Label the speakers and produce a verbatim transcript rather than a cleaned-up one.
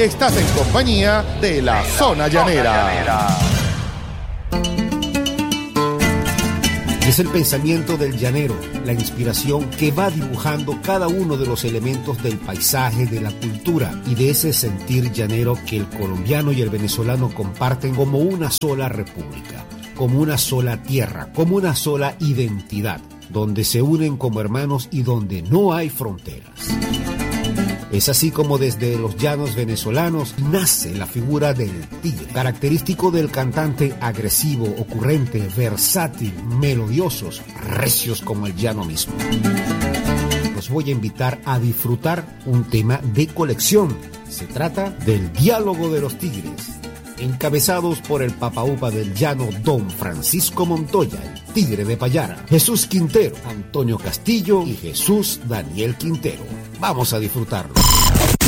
Speaker 1: estás en compañía de La Zona Llanera.
Speaker 2: Es el pensamiento del llanero, la inspiración que va dibujando cada uno de los elementos del paisaje, de la cultura y de ese sentir llanero que el colombiano y el venezolano comparten como una sola república, como una sola tierra, como una sola identidad, donde se unen como hermanos y donde no hay fronteras. Es así como desde los llanos venezolanos nace la figura del tigre, característico del cantante agresivo, ocurrente, versátil, melodiosos, recios como el llano mismo. Los voy a invitar a disfrutar un tema de colección. Se trata del Diálogo de los Tigres, encabezados por el papaupa del llano Don Francisco Montoya, el tigre de Payara, Jesús Quintero, Antonio Castillo y Jesús Daniel Quintero. Vamos a disfrutarlo.